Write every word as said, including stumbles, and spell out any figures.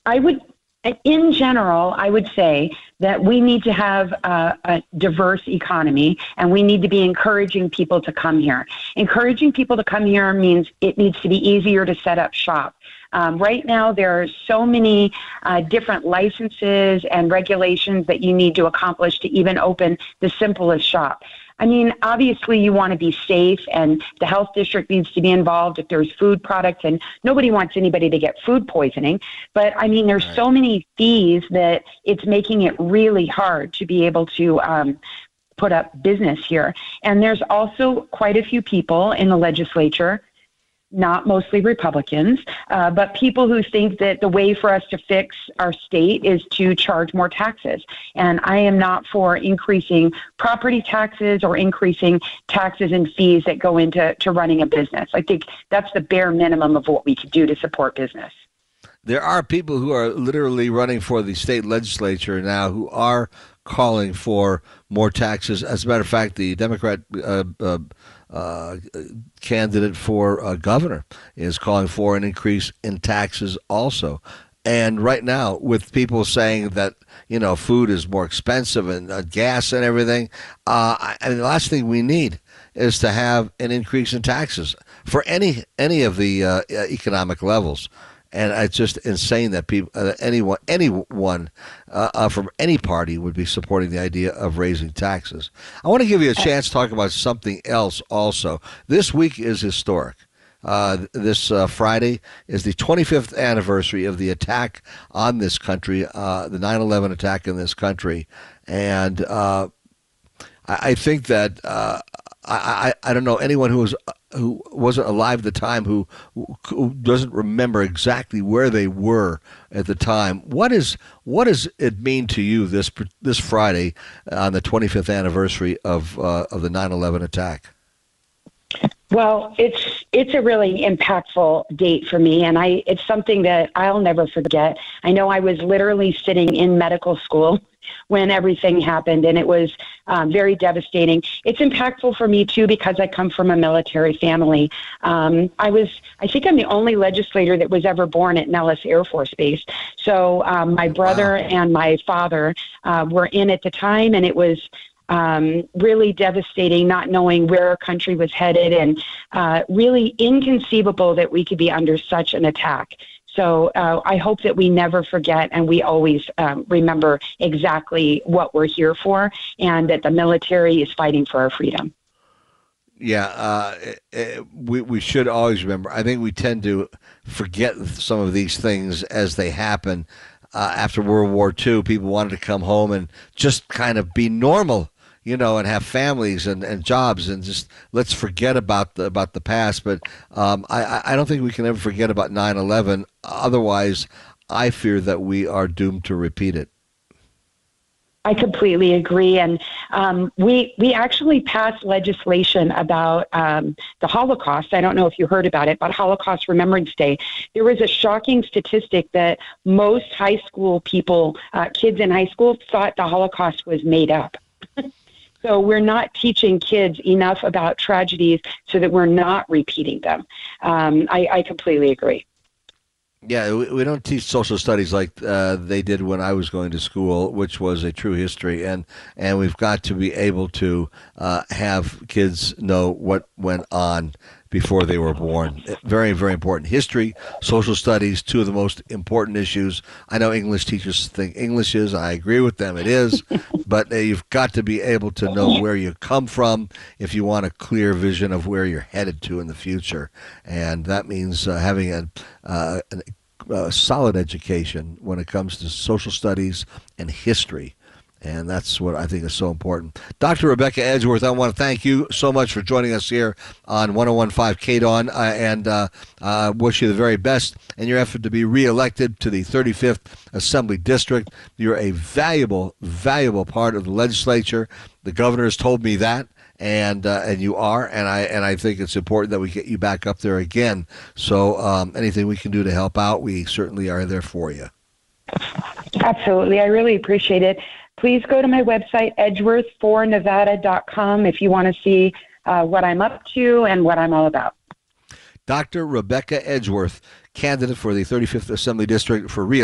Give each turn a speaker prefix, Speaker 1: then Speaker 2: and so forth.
Speaker 1: I would, in general, I would say that we need to have a, a diverse economy, and we need to be encouraging people to come here. Encouraging people to come here means it needs to be easier to set up shop. Um, right now, there are so many uh, different licenses and regulations that you need to accomplish to even open the simplest shop. I mean, obviously you want to be safe, and the health district needs to be involved if there's food products, and nobody wants anybody to get food poisoning. But I mean, there's
Speaker 2: Right.
Speaker 1: so many fees that it's making it really hard to be able to um, put up business here. And there's also quite a few people in the legislature, not mostly Republicans, uh, but people who think that the way for us to fix our state is to charge more taxes. And I am not for increasing property taxes or increasing taxes and fees that go into to running a business. I think that's the bare minimum of what we could do to support business.
Speaker 2: There are people who are literally running for the state legislature now who are calling for more taxes. As a matter of fact, the Democrat uh, uh, uh, candidate for uh, governor is calling for an increase in taxes also. And right now, with people saying that, you know, food is more expensive and uh, gas and everything, uh, I, I mean, the last thing we need is to have an increase in taxes for any any of the uh, economic levels. And it's just insane that people, uh, anyone, anyone uh, uh, from any party would be supporting the idea of raising taxes. I want to give you a chance to talk about something else also. This week is historic. Uh, this uh, Friday is the twenty-fifth anniversary of the attack on this country, uh, the nine eleven attack in this country. And uh, I, I think that uh, I, I, I don't know anyone who was who wasn't alive at the time who, who doesn't remember exactly where they were at the time. What is what does it mean to you this this Friday on the twenty-fifth anniversary of uh, of the nine eleven attack?
Speaker 1: Well, it's it's a really impactful date for me, and I it's something that I'll never forget. I know I was literally sitting in medical school when everything happened, and it was um, very devastating. It's impactful for me, too, because I come from a military family. Um, I was, I think I'm the only legislator that was ever born at Nellis Air Force Base. So um, my brother
Speaker 2: Wow.
Speaker 1: and my father uh, were in at the time, and it was um, really devastating not knowing where our country was headed, and uh, really inconceivable that we could be under such an attack. So uh, I hope that we never forget, and we always um, remember exactly what we're here for, and that the military is fighting for our freedom.
Speaker 2: Yeah, uh, it, it, we we should always remember. I think we tend to forget some of these things as they happen. Uh, after World War Two, people wanted to come home and just kind of be normal, you know, and have families and, and jobs, and just let's forget about the about the past. But um, I I don't think we can ever forget about nine eleven. Otherwise, I fear that we are doomed to repeat it.
Speaker 1: I completely agree. And um, we we actually passed legislation about um, the Holocaust. I don't know if you heard about it, but Holocaust Remembrance Day. There was a shocking statistic that most high school people, uh, kids in high school, thought the Holocaust was made up. So we're not teaching kids enough about tragedies so that we're not repeating them. Um, I, I completely agree.
Speaker 2: Yeah, we, we don't teach social studies like uh, they did when I was going to school, which was a true history, and and we've got to be able to uh, have kids know what went on before they were born. Very, very important. History, social studies, two of the most important issues. I know English teachers think English is. I agree with them. It is. But uh, you've got to be able to know where you come from if you want a clear vision of where you're headed to in the future. And that means uh, having a, uh, an, a solid education when it comes to social studies and history. And that's what I think is so important. Doctor Rebecca Edgeworth, I want to thank you so much for joining us here on one oh one point five K D O N, uh, and uh, uh, wish you the very best in your effort to be reelected to the thirty-fifth Assembly District. You're a valuable, valuable part of the legislature. The governor has told me that, and uh, and you are, and I and I think it's important that we get you back up there again. So um, anything we can do to help out, we certainly are there for you.
Speaker 1: Absolutely. I really appreciate it. Please go to my website, edgeworth for nevada dot com, if you want to see uh, what I'm up to and what I'm all about.
Speaker 2: Doctor Rebecca Edgeworth, candidate for the thirty-fifth Assembly District for re